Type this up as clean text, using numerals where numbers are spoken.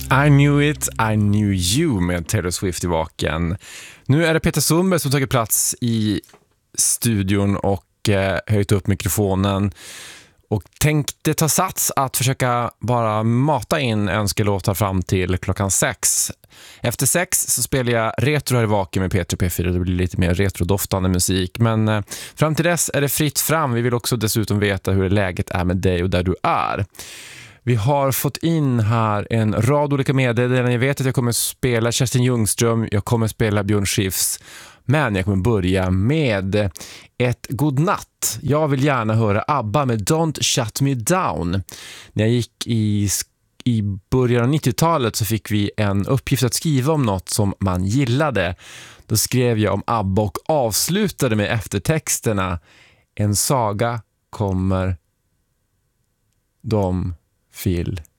I knew it, I knew you med Taylor Swift i vaken. Nu är det Peter Sundberg som tagit plats i studion och höjt upp mikrofonen och tänkte ta sats att försöka bara mata in önskelåtar fram till klockan 6. Efter 6 så spelar jag retro här i vaken med Peter P4. Det blir lite mer retrodoftande musik. Men fram till dess är det fritt fram. Vi vill också dessutom veta hur läget är med dig och där du är. Vi har fått in här en rad olika meddelanden. Jag vet att jag kommer spela Kerstin Ljungström. Jag kommer spela Björn Skifs. Men jag kommer börja med ett godnatt. Jag vill gärna höra ABBA med Don't Shut Me Down. När jag gick i början av 90-talet så fick vi en uppgift att skriva om något som man gillade. Då skrev jag om ABBA och avslutade med eftertexterna. En saga kommer de vill